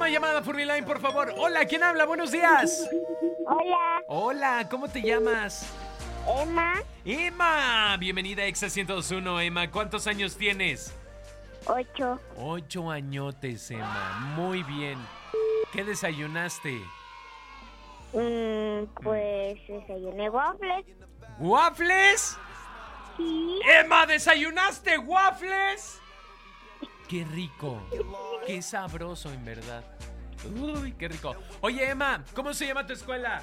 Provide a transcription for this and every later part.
Última llamada por mi line, por favor. Hola, ¿quién habla? Buenos días. Hola, Hola, ¿cómo te llamas? Emma, Emma. Bienvenida a Exa 102.1, Emma. ¿Cuántos años tienes? 8. 8 añotes, Emma. Muy bien. ¿Qué desayunaste? Pues desayuné waffles. ¿Waffles? Sí. ¡Emma, desayunaste waffles! ¡Qué rico! ¡Qué sabroso, en verdad! ¡Uy, qué rico! Oye, Emma, ¿cómo se llama tu escuela?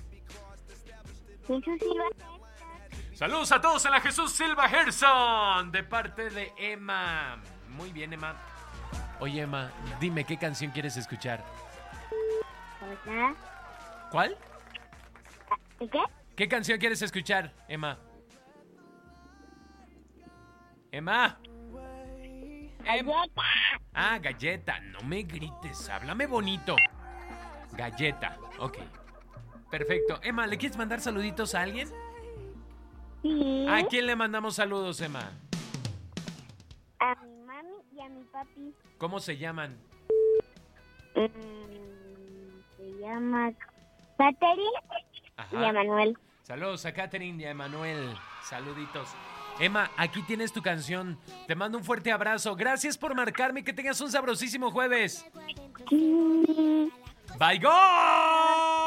Jesús Silva. Saludos a todos en la Jesús Silva Gerson, de parte de Emma. Muy bien, Emma. Oye, Emma, dime, ¿qué canción quieres escuchar? Hola. ¿Cuál? ¿Qué? ¿Qué canción quieres escuchar, Emma? Emma. Galleta. Ah, galleta. No me grites, háblame bonito. Galleta, ok. Perfecto. Emma, ¿le quieres mandar saluditos a alguien? Sí. ¿A quién le mandamos saludos, Emma? A mi mami y a mi papi. ¿Cómo se llaman? Se llama Catherine Ajá. y a Manuel. Saludos a Catherine y a Emanuel. Saluditos. Emma, aquí tienes tu canción. Te mando un fuerte abrazo. Gracias por marcarme. Que tengas un sabrosísimo jueves. Sí. ¡Bye, gol!